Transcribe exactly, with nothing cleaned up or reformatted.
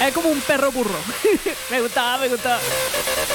Es como un perro burro. Me gustaba, me gustaba.